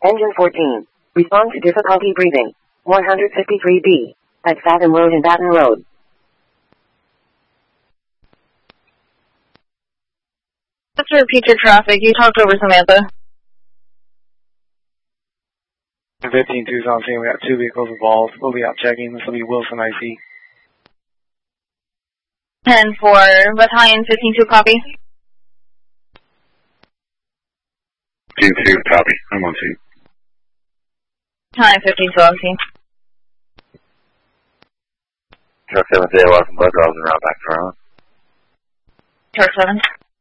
Engine 14. Respond to difficulty breathing. 153B. At Fathom Road and Baton Road. Let's repeat your traffic. You talked over Samantha. 15 Tucson scene. We got 2 vehicles involved. We'll be out checking. This will be Wilson IC. 10 for Battalion 15-2, copy. 15-2, copy. I'm on scene. Battalion 15-2 on scene. Truck 7, stay away from Blood Draws and route back to Rowan. Truck 7.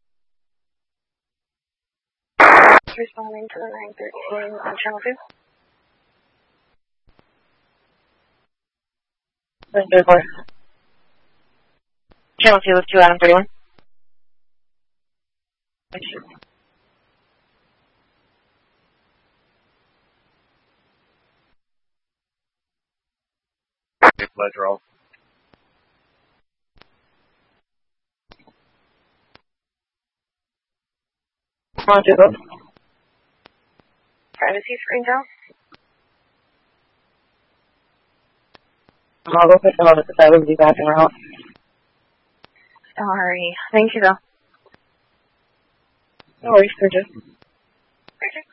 Responding to the 913 on channel 2. Channel 2 with 2 Adam 31. Blood draw. Roger, go. Privacy screen down. I'll go put them on the side of the back and route. Sorry. Thank you, though. No worries, Bridget. Bridget.